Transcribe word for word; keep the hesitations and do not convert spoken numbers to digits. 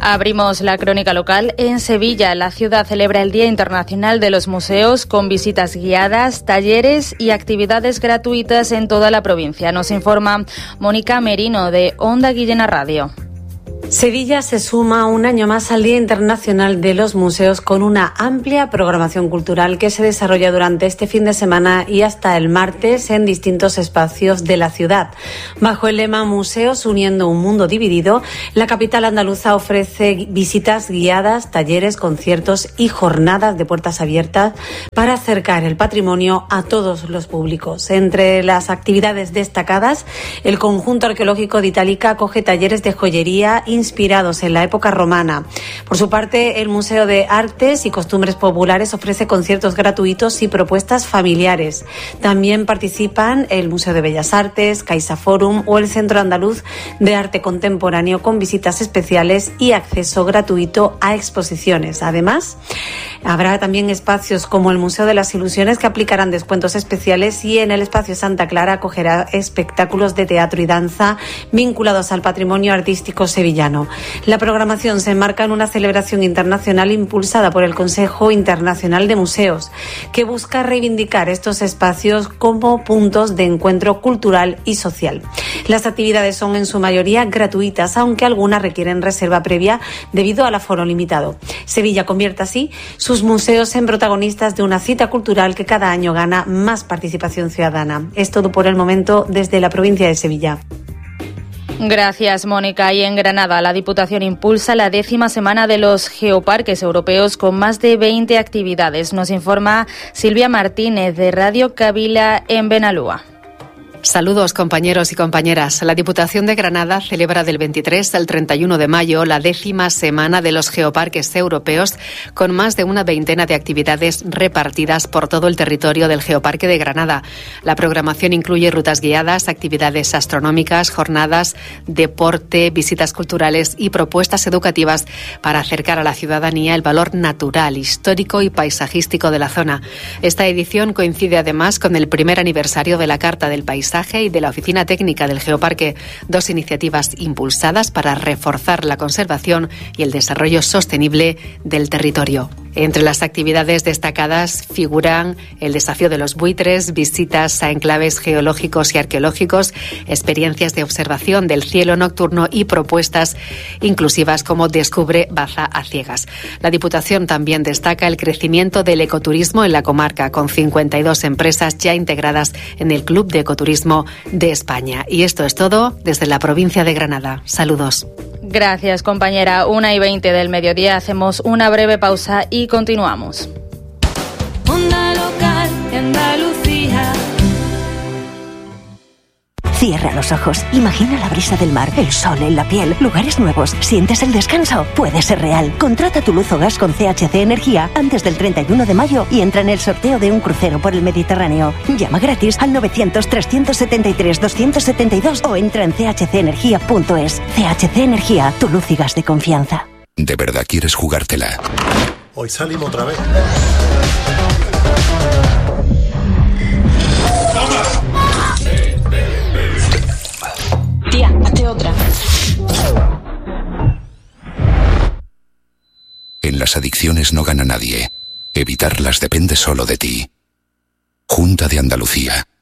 Abrimos la crónica local en Sevilla. La ciudad celebra el Día Internacional de los Museos con visitas guiadas, talleres y actividades gratuitas en toda la provincia. Nos informa Mónica Merino de Onda Guillena Radio. Sevilla se suma un año más al Día Internacional de los Museos con una amplia programación cultural que se desarrolla durante este fin de semana y hasta el martes en distintos espacios de la ciudad. Bajo el lema Museos uniendo un mundo dividido, la capital andaluza ofrece visitas guiadas, talleres, conciertos y jornadas de puertas abiertas para acercar el patrimonio a todos los públicos. Entre las actividades destacadas, el conjunto arqueológico de Itálica acoge talleres de joyería inspirados en la época romana. Por su parte, el Museo de Artes y Costumbres Populares ofrece conciertos gratuitos y propuestas familiares. También participan el Museo de Bellas Artes, CaixaForum o el Centro Andaluz de Arte Contemporáneo con visitas especiales y acceso gratuito a exposiciones. Además, habrá también espacios como el Museo de las Ilusiones que aplicarán descuentos especiales y en el espacio Santa Clara acogerá espectáculos de teatro y danza vinculados al patrimonio artístico sevillano. La programación se enmarca en una celebración internacional impulsada por el Consejo Internacional de Museos, que busca reivindicar estos espacios como puntos de encuentro cultural y social. Las actividades son en su mayoría gratuitas, aunque algunas requieren reserva previa debido al aforo limitado. Sevilla convierte así sus museos en protagonistas de una cita cultural que cada año gana más participación ciudadana. Es todo por el momento desde la provincia de Sevilla. Gracias, Mónica. Y en Granada, la Diputación impulsa la décima semana de los geoparques europeos con más de veinte actividades. Nos informa Silvia Martínez de Radio Cavila en Benalúa. Saludos, compañeros y compañeras. La Diputación de Granada celebra del veintitrés al treinta y uno de mayo la décima semana de los geoparques europeos con más de una veintena de actividades repartidas por todo el territorio del Geoparque de Granada. La programación incluye rutas guiadas, actividades astronómicas, jornadas, deporte, visitas culturales y propuestas educativas para acercar a la ciudadanía el valor natural, histórico y paisajístico de la zona. Esta edición coincide además con el primer aniversario de la Carta del Paisaje y de la Oficina Técnica del Geoparque, dos iniciativas impulsadas para reforzar la conservación y el desarrollo sostenible del territorio. Entre las actividades destacadas figuran el desafío de los buitres, visitas a enclaves geológicos y arqueológicos, experiencias de observación del cielo nocturno y propuestas inclusivas como Descubre Baza a Ciegas. La Diputación también destaca el crecimiento del ecoturismo en la comarca, con cincuenta y dos empresas ya integradas en el Club de Ecoturismo de España. Y esto es todo desde la provincia de Granada. Saludos. Gracias, compañera. Una y veinte del mediodía. Hacemos una breve pausa y continuamos. Onda local de Andalucía. Cierra los ojos, imagina la brisa del mar, el sol en la piel, lugares nuevos, ¿sientes el descanso? Puede ser real. Contrata tu luz o gas con C H C Energía antes del treinta y uno de mayo y entra en el sorteo de un crucero por el Mediterráneo. Llama gratis al novecientos, trescientos setenta y tres, doscientos setenta y dos o entra en c h c energía punto es. C H C Energía, tu luz y gas de confianza. ¿De verdad quieres jugártela? Hoy salimos otra vez. Tía, hazte otra. En las adicciones no gana nadie. Evitarlas depende solo de ti. Junta de Andalucía.